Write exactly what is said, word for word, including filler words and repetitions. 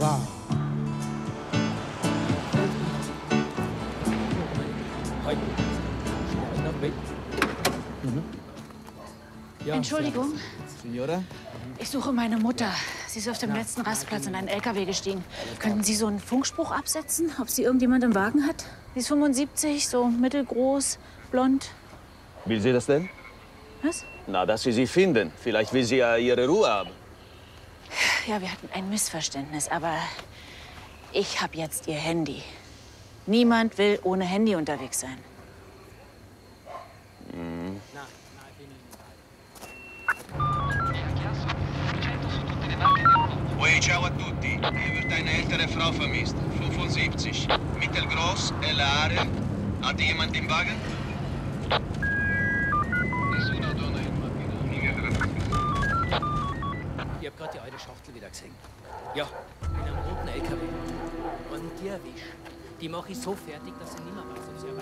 wahr. Mhm. Ja, Entschuldigung. Signora? Ich suche meine Mutter. Sie ist auf dem letzten Rastplatz in einen L K W gestiegen. Könnten Sie so einen Funkspruch absetzen, ob sie irgendjemand im Wagen hat? Sie ist fünfundsiebzig, so mittelgroß, blond. Will sie das denn? Was? Na, dass Sie sie finden. Vielleicht will sie ja ihre Ruhe haben. Ja, wir hatten ein Missverständnis, aber ich habe jetzt ihr Handy. Niemand will ohne Handy unterwegs sein. Mhm. Oi, ciao a tutti. Hier wird eine ältere Frau vermisst. fünfundsiebzig. Mittelgroß, helle Haare. Hat die jemand im Wagen? Ich hab gerade die alte Schachtel wieder gesehen. Ja, in einem roten L K W. Und die erwischt. Die mache ich so fertig, dass sie nimmer was auf sie erwartet.